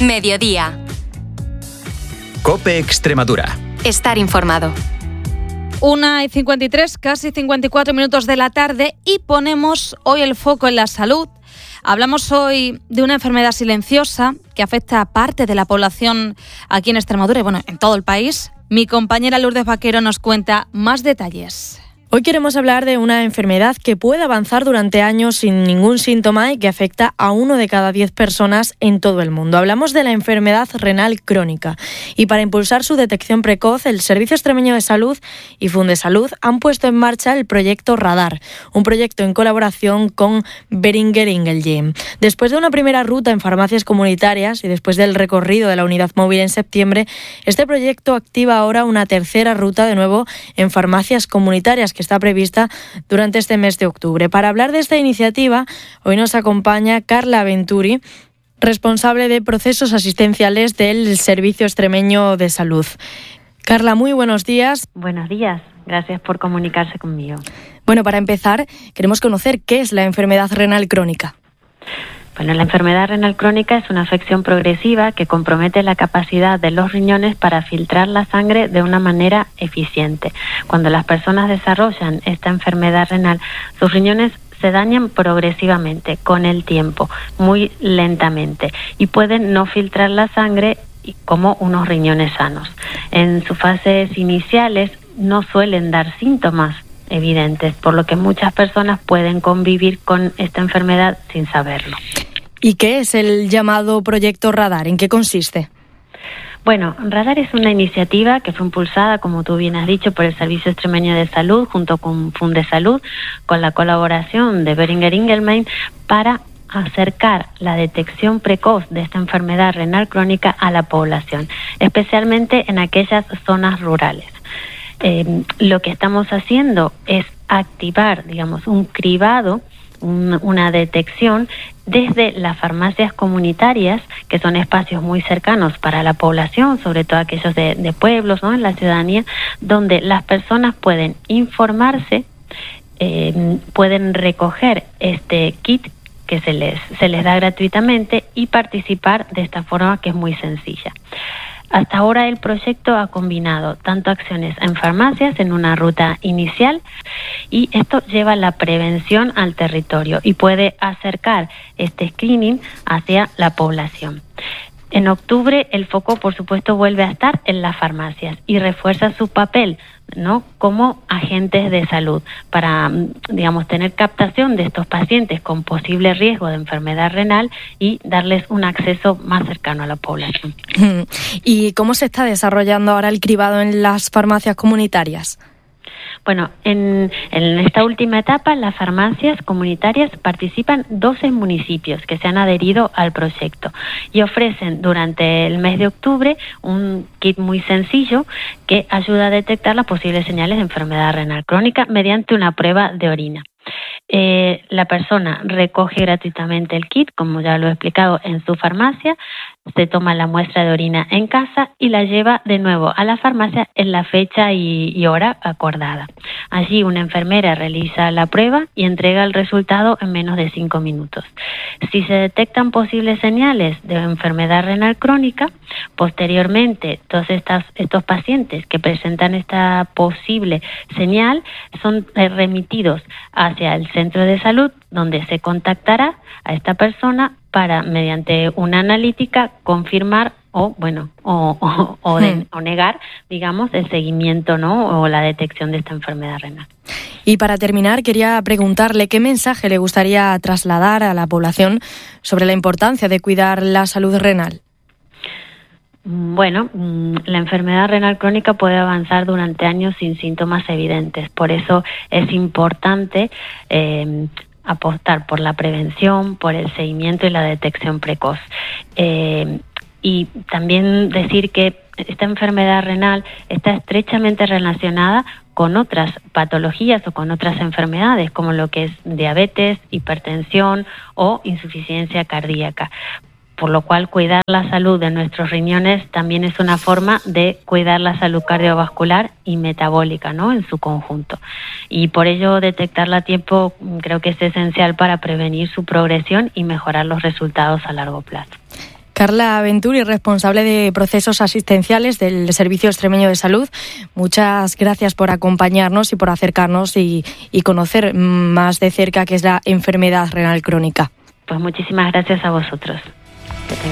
Mediodía. COPE Extremadura. Estar informado. 1:53, casi 54 minutos de la tarde, y ponemos hoy el foco en la salud. Hablamos hoy de una enfermedad silenciosa que afecta a parte de la población aquí en Extremadura y en todo el país. Mi compañera Lourdes Vaquero nos cuenta más detalles. Hoy queremos hablar de una enfermedad que puede avanzar durante años sin ningún síntoma y que afecta a 1 de cada 10 personas en todo el mundo. Hablamos de la enfermedad renal crónica. Y para impulsar su detección precoz, el Servicio Extremeño de Salud y Fundesalud han puesto en marcha el proyecto Radar, un proyecto en colaboración con Boehringer Ingelheim. Después de una primera ruta en farmacias comunitarias y después del recorrido de la unidad móvil en septiembre, este proyecto activa ahora una tercera ruta de nuevo en farmacias comunitarias que está prevista durante este mes de octubre. Para hablar de esta iniciativa, hoy nos acompaña Carla Venturi, responsable de procesos asistenciales del Servicio Extremeño de Salud. Carla, muy buenos días. Buenos días, gracias por comunicarse conmigo. Bueno, para empezar, queremos conocer qué es la enfermedad renal crónica. Bueno, la enfermedad renal crónica es una afección progresiva que compromete la capacidad de los riñones para filtrar la sangre de una manera eficiente. Cuando las personas desarrollan esta enfermedad renal, sus riñones se dañan progresivamente, con el tiempo, muy lentamente, y pueden no filtrar la sangre como unos riñones sanos. En sus fases iniciales no suelen dar síntomas evidentes, por lo que muchas personas pueden convivir con esta enfermedad sin saberlo. ¿Y qué es el llamado proyecto Radar? ¿En qué consiste? Bueno, Radar es una iniciativa que fue impulsada, como tú bien has dicho, por el Servicio Extremeño de Salud junto con Fundesalud, con la colaboración de Boehringer Ingelheim, para acercar la detección precoz de esta enfermedad renal crónica a la población, especialmente en aquellas zonas rurales. Lo que estamos haciendo es activar, un cribado, una detección desde las farmacias comunitarias, que son espacios muy cercanos para la población, sobre todo aquellos de pueblos, ¿no?, en la ciudadanía, donde las personas pueden informarse, pueden recoger este kit que se les da gratuitamente y participar de esta forma que es muy sencilla. Hasta ahora el proyecto ha combinado tanto acciones en farmacias en una ruta inicial, y esto lleva la prevención al territorio y puede acercar este screening hacia la población. En octubre el foco, por supuesto, vuelve a estar en las farmacias y refuerza su papel, ¿no?, como agentes de salud para, tener captación de estos pacientes con posible riesgo de enfermedad renal y darles un acceso más cercano a la población. ¿Y cómo se está desarrollando ahora el cribado en las farmacias comunitarias? Bueno, en esta última etapa, las farmacias comunitarias participan 12 municipios que se han adherido al proyecto y ofrecen durante el mes de octubre un kit muy sencillo que ayuda a detectar las posibles señales de enfermedad renal crónica mediante una prueba de orina. La persona recoge gratuitamente el kit, como ya lo he explicado, en su farmacia, se toma la muestra de orina en casa y la lleva de nuevo a la farmacia en la fecha y hora acordada. Allí una enfermera realiza la prueba y entrega el resultado en menos de 5 minutos. Si se detectan posibles señales de enfermedad renal crónica, posteriormente todos estos pacientes que presentan esta posible señal son remitidos hacia el centro de salud, donde se contactará a esta persona para, mediante una analítica, confirmar o negar, el seguimiento, ¿no?, o la detección de esta enfermedad renal. Y para terminar, quería preguntarle qué mensaje le gustaría trasladar a la población sobre la importancia de cuidar la salud renal. Bueno, la enfermedad renal crónica puede avanzar durante años sin síntomas evidentes. Por eso es importante apostar por la prevención, por el seguimiento y la detección precoz. Y también decir que esta enfermedad renal está estrechamente relacionada con otras patologías o con otras enfermedades, como lo que es diabetes, hipertensión o insuficiencia cardíaca. Por lo cual, cuidar la salud de nuestros riñones también es una forma de cuidar la salud cardiovascular y metabólica, ¿no?, en su conjunto. Y por ello, detectarla a tiempo creo que es esencial para prevenir su progresión y mejorar los resultados a largo plazo. Carla Venturi, responsable de procesos asistenciales del Servicio Extremeño de Salud, muchas gracias por acompañarnos y por acercarnos y conocer más de cerca qué es la enfermedad renal crónica. Pues muchísimas gracias a vosotros.